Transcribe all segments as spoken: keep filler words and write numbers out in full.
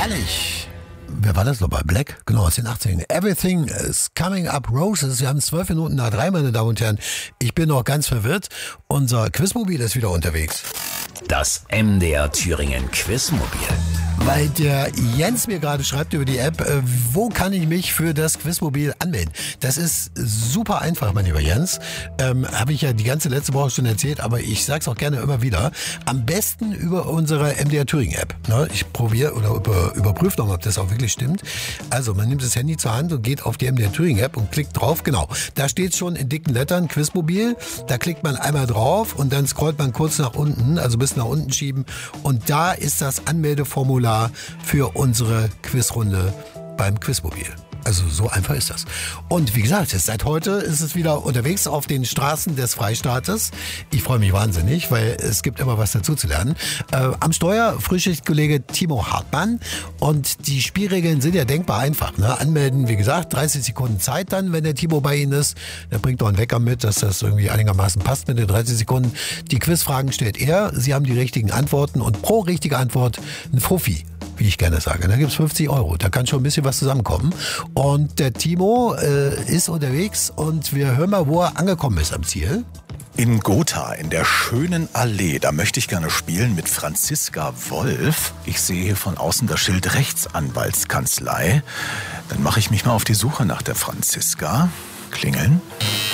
herrlich. Wer war das noch bei Black? Genau, aus den achtzigern. Everything is coming up roses. Wir haben zwölf Minuten nach drei, meine Damen und Herren. Ich bin noch ganz verwirrt. Unser Quizmobil ist wieder unterwegs. Das M D R Thüringen Quizmobil. Weil der Jens mir gerade schreibt über die App, äh, wo kann ich mich für das Quizmobil anmelden? Das ist super einfach, mein lieber Jens. Ähm, Habe ich ja die ganze letzte Woche schon erzählt, aber ich sag's auch gerne immer wieder. Am besten über unsere M D R Thüringen App. Ne? Ich probiere oder über, überprüfe nochmal, ob das auch wirklich stimmt. Also man nimmt das Handy zur Hand und geht auf die M D R Thüringen App und klickt drauf. Genau, da steht schon in dicken Lettern Quizmobil. Da klickt man einmal drauf und dann scrollt man kurz nach unten, also bis nach unten schieben. Und da ist das Anmeldeformular für unsere Quizrunde beim Quizmobil. Also so einfach ist das. Und wie gesagt, seit heute ist es wieder unterwegs auf den Straßen des Freistaates. Ich freue mich wahnsinnig, weil es gibt immer was dazu zu lernen. Äh, am Steuer Frühschichtkollege Timo Hartmann. Und die Spielregeln sind ja denkbar einfach. Ne? Anmelden, wie gesagt, dreißig Sekunden Zeit dann, wenn der Timo bei Ihnen ist. Der bringt doch einen Wecker mit, dass das irgendwie einigermaßen passt mit den dreißig Sekunden. Die Quizfragen stellt er. Sie haben die richtigen Antworten und pro richtige Antwort ein Fuffi, wie ich gerne sage. Da gibt's fünfzig Euro. Da kann schon ein bisschen was zusammenkommen. Und der Timo äh, ist unterwegs und wir hören mal, wo er angekommen ist am Ziel. In Gotha, in der schönen Allee, da möchte ich gerne spielen mit Franziska Wolf. Ich sehe hier von außen das Schild Rechtsanwaltskanzlei. Dann mache ich mich mal auf die Suche nach der Franziska. Klingeln.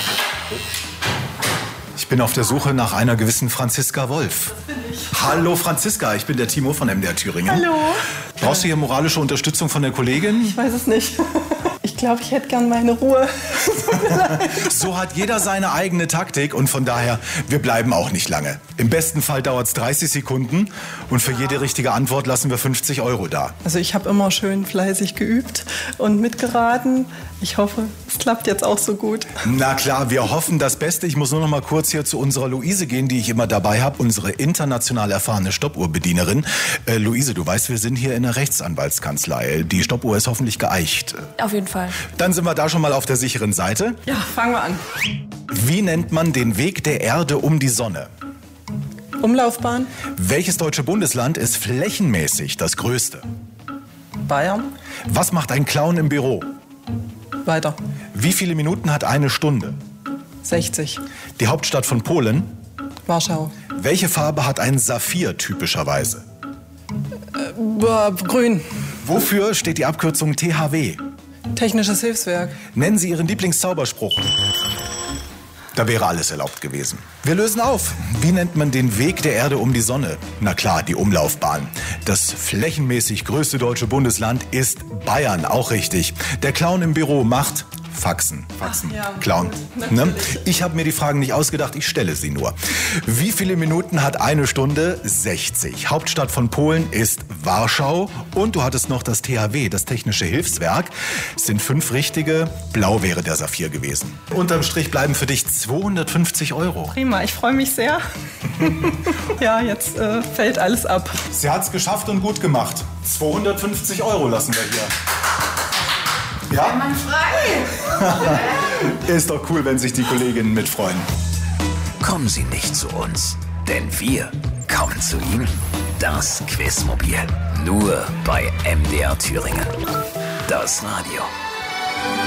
Ich bin auf der Suche nach einer gewissen Franziska Wolf. Das bin ich. Hallo Franziska, ich bin der Timo von M D R Thüringen. Hallo. Brauchst du hier moralische Unterstützung von der Kollegin? Ich weiß es nicht. Ich glaube, ich hätte gern meine Ruhe. So hat jeder seine eigene Taktik und von daher, wir bleiben auch nicht lange. Im besten Fall dauert es dreißig Sekunden und für jede richtige Antwort lassen wir fünfzig Euro da. Also ich habe immer schön fleißig geübt und mitgeraten. Ich hoffe, es klappt jetzt auch so gut. Na klar, wir hoffen das Beste. Ich muss nur noch mal kurz hier zu unserer Luise gehen, die ich immer dabei habe, unsere international erfahrene Stoppuhrbedienerin. Äh, Luise, du weißt, wir sind hier in der Rechtsanwaltskanzlei. Die Stoppuhr ist hoffentlich geeicht. Auf jeden Fall. Dann sind wir da schon mal auf der sicheren Seite. Ja, fangen wir an. Wie nennt man den Weg der Erde um die Sonne? Umlaufbahn. Welches deutsche Bundesland ist flächenmäßig das größte? Bayern. Was macht ein Clown im Büro? Weiter. Wie viele Minuten hat eine Stunde? sechzig. Die Hauptstadt von Polen? Warschau. Welche Farbe hat ein Saphir typischerweise? Äh, grün. Wofür steht die Abkürzung T H W? Technisches Hilfswerk. Nennen Sie Ihren Lieblingszauberspruch. Da wäre alles erlaubt gewesen. Wir lösen auf. Wie nennt man den Weg der Erde um die Sonne? Na klar, die Umlaufbahn. Das flächenmäßig größte deutsche Bundesland ist Bayern. Auch richtig. Der Clown im Büro macht Faxen. Faxen. Ach, ja, Clown. gut, Ne? Ich habe mir die Fragen nicht ausgedacht, ich stelle sie nur. Wie viele Minuten hat eine Stunde? sechzig. Hauptstadt von Polen ist Warschau. Und du hattest noch das T H W, das Technische Hilfswerk. Es sind fünf richtige. Blau wäre der Saphir gewesen. Unterm Strich bleiben für dich zweihundertfünfzig Euro. Prima, ich freue mich sehr. Ja, jetzt äh, fällt alles ab. Sie hat's geschafft und gut gemacht. zweihundertfünfzig Euro lassen wir hier. Ja? Mann frei! Ist doch cool, wenn sich die Kolleginnen mitfreuen. Kommen Sie nicht zu uns, denn wir kommen zu Ihnen. Das Quizmobil. Nur bei M D R Thüringen. Das Radio.